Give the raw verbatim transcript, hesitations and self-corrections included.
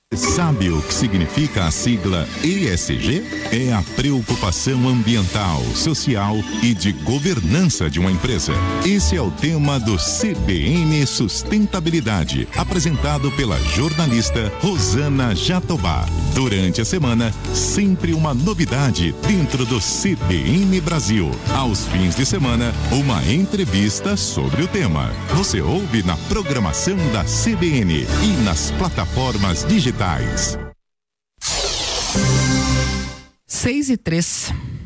Sabe o que significa a sigla E S G? É a preocupação ambiental, social e de governança de uma empresa. Esse é o tema do C B N Sustentabilidade, apresentado pela jornalista Rosana Jatobá. Durante a semana, sempre uma novidade dentro do C B N Brasil. Aos fins de semana, uma entrevista sobre o tema. Você ouve na programação da C B N e nas plataformas digitais. Seis e três.